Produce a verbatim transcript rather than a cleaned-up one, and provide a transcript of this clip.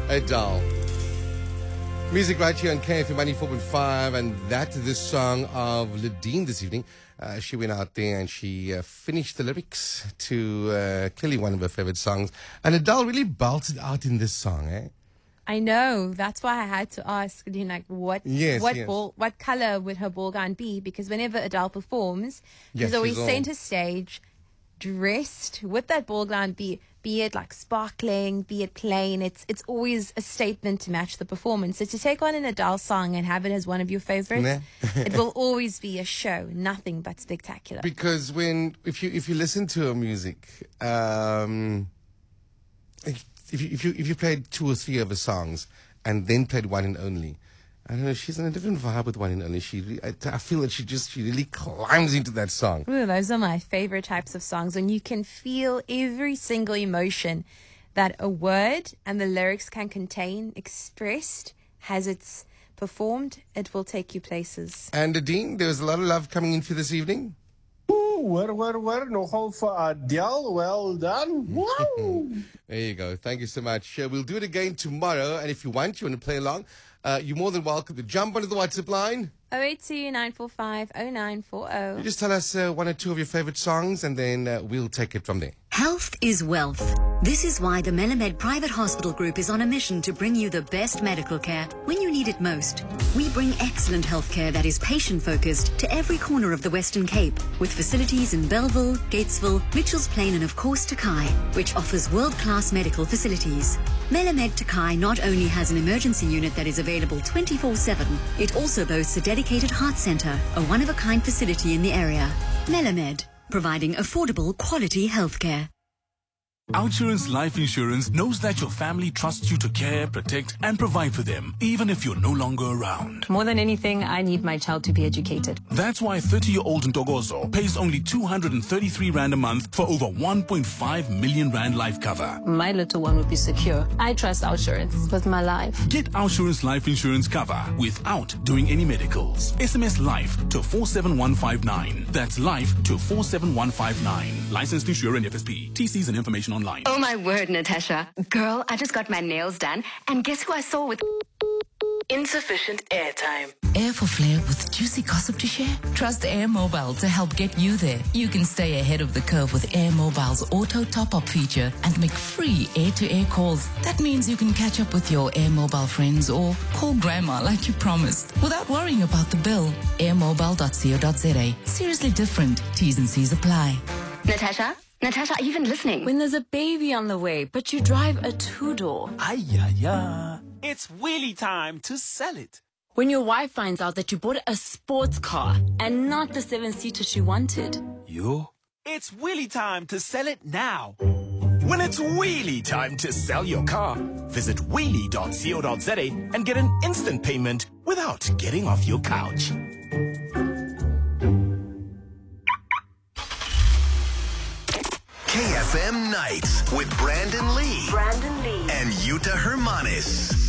Adele. Music right here on K F M ninety-four point five, and that is the song of Ladine this evening. Uh, she went out there and she uh, finished the lyrics to uh, clearly one of her favorite songs. And Adele really belted out in this song, eh? I know. That's why I had to ask, you know, like, what Yes, what yes. ball, what color would her ball gown be? Because whenever Adele performs, Yes, she's always she's all- center stage, dressed with that ball gown, be be it like sparkling, be it plain. It's it's always a statement to match the performance. So to take on an Adele song and have it as one of your favorites, Nah. it will always be a show, nothing but spectacular. Because when if you if you listen to her music, um, if you if you if you played two or three of her songs and then played One and Only, I don't know, she's in a different vibe with One and Only. She, re- I, I feel that she just she really climbs into that song. Ooh, those are my favorite types of songs, and you can feel every single emotion that a word and the lyrics can contain expressed as it's performed. It will take you places. And Dean, there was a lot of love coming in for this evening. Ooh, where, where, where? Nogal for Adele. Well done. Wow. There you go. Thank you so much. Uh, we'll do it again tomorrow, and if you want, you want to play along, uh, you're more than welcome to jump onto the WhatsApp line. oh eight two, nine four five, oh nine four oh. You just tell us uh, one or two of your favorite songs, and then uh, we'll take it from there. Health is wealth. This is why the Melamed Private Hospital Group is on a mission to bring you the best medical care when you need it most. We bring excellent health care that is patient-focused to every corner of the Western Cape, with facilities in Belleville, Gatesville, Mitchells Plain and of course Takai, which offers world-class medical facilities. Melamed Takai not only has an emergency unit that is available twenty-four seven, it also boasts a dedicated heart centre, a one-of-a-kind facility in the area. Melamed, providing affordable, quality healthcare. Outsurance Life Insurance knows that your family trusts you to care, protect, and provide for them, even if you're no longer around. More than anything, I need my child to be educated. That's why thirty-year-old Ntogozo pays only two hundred thirty-three rand a month for over one point five million rand life cover. My little one would be secure. I trust Outsurance with my life. Get Outsurance Life Insurance cover without doing any medicals. S M S LIFE to four seven one five nine. That's LIFE to four seven one five nine. Licensed insurer and F S P. T Cs and information online. Oh my word, Natasha. Girl, I just got my nails done, and guess who I saw with insufficient airtime? Air for flair with juicy gossip to share? Trust Air Mobile to help get you there. You can stay ahead of the curve with Air Mobile's auto top-up feature and make free air-to-air calls. That means you can catch up with your Air Mobile friends or call grandma like you promised without worrying about the bill. air mobile dot co dot za. Seriously different. T's and C's apply. Natasha? Natasha, are you even listening? When there's a baby on the way, but you drive a two-door. Ay, ay, ay. It's wheelie time to sell it. When your wife finds out that you bought a sports car and not the seven-seater she wanted. Yo. It's wheelie time to sell it now. When it's wheelie time to sell your car, visit wheelie dot co dot za and get an instant payment without getting off your couch. K F M Nights with Brandon Lee. Brandon Lee. And Yuta Hermanis.